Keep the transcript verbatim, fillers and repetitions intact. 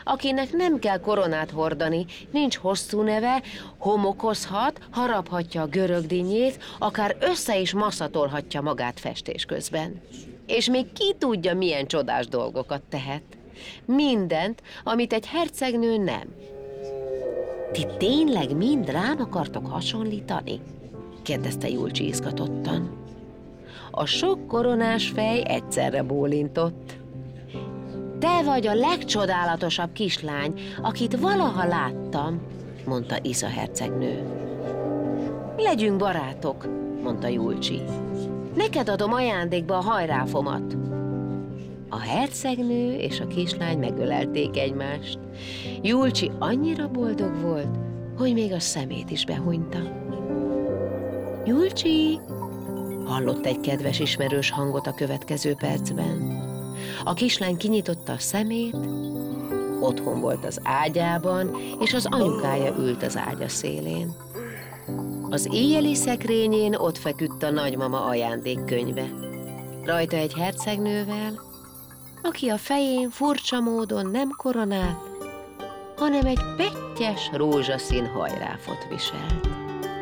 akinek nem kell koronát hordani, nincs hosszú neve, homokozhat, haraphatja a görögdinnyét, akár össze is maszatolhatja magát festés közben. És még ki tudja, milyen csodás dolgokat tehet. Mindent, amit egy hercegnő nem. Ti tényleg mind rám akartok hasonlítani? Kérdezte Julcsi izgatottan. A sok koronás fej egyszerre bólintott. Te vagy a legcsodálatosabb kislány, akit valaha láttam, mondta Iza hercegnő. Legyünk barátok, mondta Julcsi. Neked adom ajándékba a hajráfomat. A hercegnő és a kislány megölelték egymást. Julcsi annyira boldog volt, hogy még a szemét is behunyta. Julcsi! Hallott egy kedves ismerős hangot a következő percben. A kislány kinyitotta a szemét, otthon volt az ágyában, és az anyukája ült az ágya szélén. Az éjjeli szekrényén ott feküdt a nagymama ajándékkönyve. Rajta egy hercegnővel, aki a fején furcsa módon nem koronát, hanem egy pettyes rózsaszín hajráfot viselt.